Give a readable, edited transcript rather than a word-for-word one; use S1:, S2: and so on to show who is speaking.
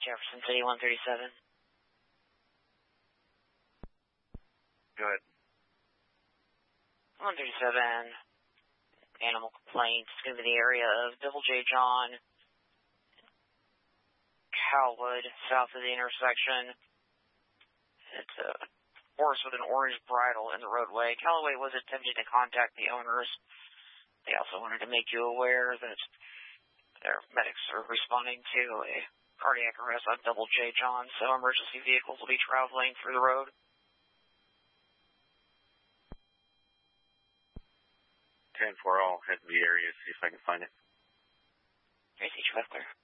S1: Jefferson City 137.
S2: Go ahead.
S1: 137. Animal complaints. It's going to be the area of Double J John, Calwood, south of the intersection. It's a horse with an orange bridle in the roadway. Callaway was attempting to contact the owners. They also wanted to make you aware that their medics are responding to a cardiac arrest on Double J John, so emergency vehicles will be traveling through the road.
S2: 10-4, I'll head to the area, see if I can find it.
S1: Tracy, 12 clear.